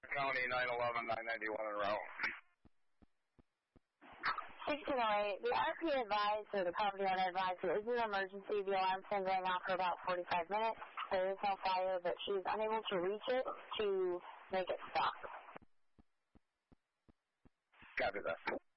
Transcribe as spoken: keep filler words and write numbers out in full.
County nine eleven, nine ninety-one en route. sixteen oh eight, the R P advised, or the property owner advised, it is an emergency. The alarm's been going off for about forty-five minutes. There is no fire, but she is unable to reach it to make it stop. Copy that.